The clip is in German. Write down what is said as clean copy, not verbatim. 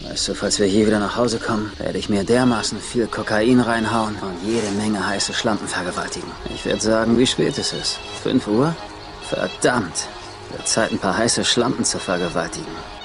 Weißt du, falls wir je wieder nach Hause kommen, werde ich mir dermaßen viel Kokain reinhauen und jede Menge heiße Schlampen vergewaltigen. Ich werde sagen, wie spät es ist. 5 Uhr? Verdammt. Wird Zeit, ein paar heiße Schlampen zu vergewaltigen.